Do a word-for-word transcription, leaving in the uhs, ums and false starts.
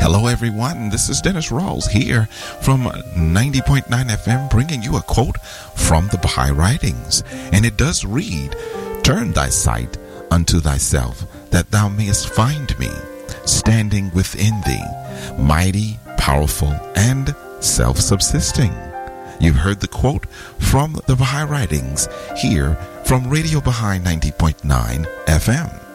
Hello, everyone. This is Dennis Rawls here from ninety point nine F M, bringing you a quote from the Baha'i Writings. And it does read, "Turn thy sight unto thyself, that thou mayest find me, standing within thee, mighty, powerful, and self-subsisting." You've heard the quote from the Baha'i Writings here from Radio Baha'i ninety point nine F M.